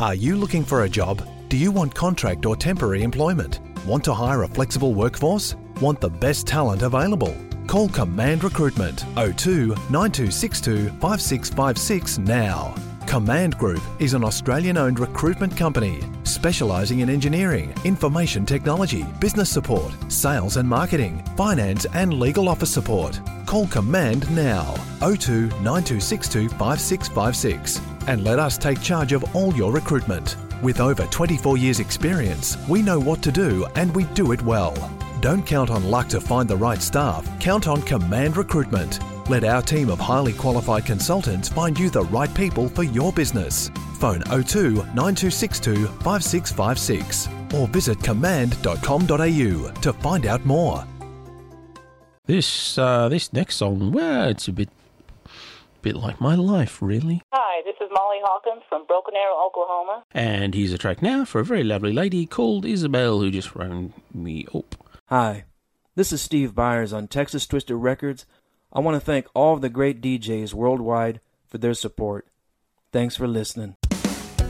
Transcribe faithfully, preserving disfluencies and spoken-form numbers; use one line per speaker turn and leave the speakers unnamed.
Are you looking for a job? Do you want contract or temporary employment? Want to hire a flexible workforce? Want the best talent available? Call Command Recruitment oh two nine two six two five six five six now. Command Group is an Australian-owned recruitment company specialising in engineering, information technology, business support, sales and marketing, finance and legal office support. Call Command now, oh two nine two six two five six five six, and let us take charge of all your recruitment. With over twenty-four years experience, we know what to do and we do it well. Don't count on luck to find the right staff. Count on Command Recruitment. Let our team of highly qualified consultants find you the right people for your business. Phone oh two nine two six two five six five six or visit command dot com dot a u to find out more.
This uh, this next song, well, it's a bit, bit like my life, really.
Hi, this is Molly Hawkins from Broken Arrow, Oklahoma.
And here's a track now for a very lovely lady called Isabel who just rang me up.
Hi, this is Steve Byers on Texas Twisted Records. I want to thank all of the great D Js worldwide for their support. Thanks for listening.